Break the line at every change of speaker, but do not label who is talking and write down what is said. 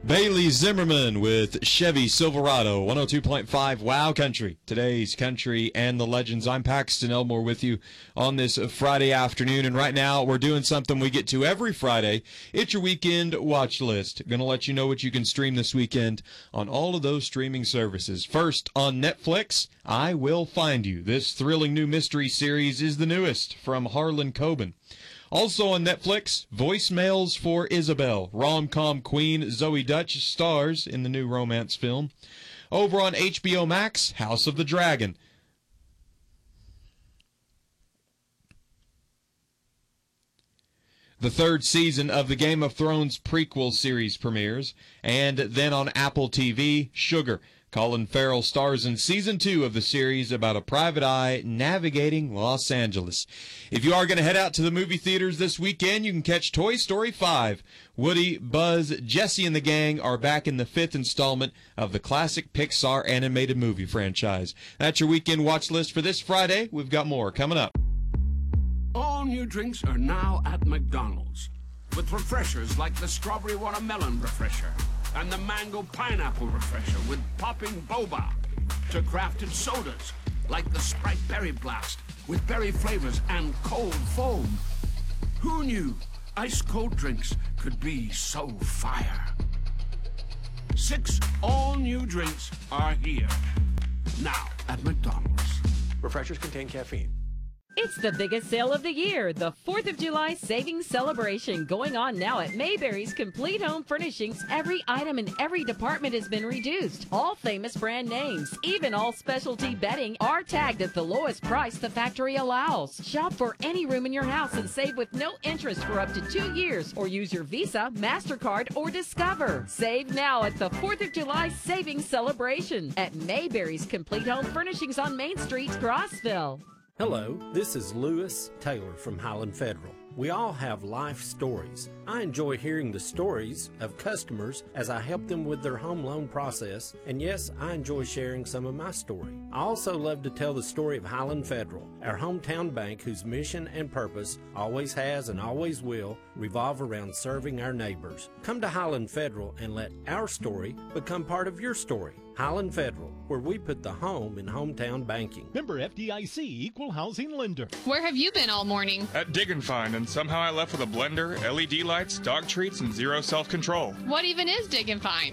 Bailey Zimmerman with Chevy Silverado, 102.5 Wow Country. Today's Country and the Legends. I'm Paxton Elmore with you on this Friday afternoon. And right now we're doing something we get to every Friday. It's your weekend watch list. Going to let you know what you can stream this weekend on all of those streaming services. First, on Netflix, I Will Find You. This thrilling new mystery series is the newest from Harlan Coben. Also on Netflix, Voicemails for Isabel. Rom-com queen Zoe Dutch stars in the new romance film. Over on HBO Max, House of the Dragon. The third season of the Game of Thrones prequel series premieres. And then on Apple TV, Sugar. Colin Farrell stars in Season 2 of the series about a private eye navigating Los Angeles. If you are going to head out to the movie theaters this weekend, you can catch Toy Story 5. Woody, Buzz, Jesse, and the gang are back in the fifth installment of the classic Pixar animated movie franchise. That's your weekend watch list for this Friday. We've got more coming up.
All new drinks are now at McDonald's, with refreshers like the Strawberry Watermelon Refresher and the Mango Pineapple Refresher with popping boba, to crafted sodas like the Sprite Berry Blast with berry flavors and cold foam. Who knew ice-cold drinks could be so fire? 6 all-new drinks are here, now at McDonald's.
Refreshers contain caffeine.
It's the biggest sale of the year, the 4th of July Savings Celebration, going on now at Mayberry's Complete Home Furnishings. Every item in every department has been reduced. All famous brand names, even all specialty bedding, are tagged at the lowest price the factory allows. Shop for any room in your house and save with no interest for up to 2 years, or use your Visa, MasterCard, or Discover. Save now at the 4th of July Savings Celebration at Mayberry's Complete Home Furnishings on Main Street, Crossville.
Hello, this is Lewis Taylor from Highland Federal. We all have life stories. I enjoy hearing the stories of customers as I help them with their home loan process, and yes, I enjoy sharing some of my story. I also love to tell the story of Highland Federal, our hometown bank whose mission and purpose always has and always will revolve around serving our neighbors. Come to Highland Federal and let our story become part of your story. Highland Federal, where we put the home in hometown banking.
Member FDIC, Equal Housing Lender.
Where have you been all morning?
At Dig and Find, and somehow I left with a blender, LED lights, dog treats, and zero self-control.
What even is Dig and Find?